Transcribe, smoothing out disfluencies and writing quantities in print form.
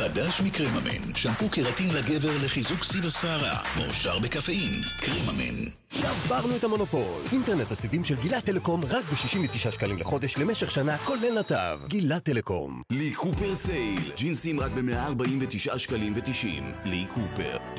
חדש מקריממן, שמפו קרטין לגבר לחיזוק סיב השערה, מועשר בקפאין. קריממן. שברנו את המונופול. אינטרנט הסיבים של גילת טלקום רק ב-69 שקלים לחודש למשך שנה, כולל נתב. גילת טלקום. לי קופר סייל. ג'ינסים רק ב-149 שקלים ו-90. לי קופר.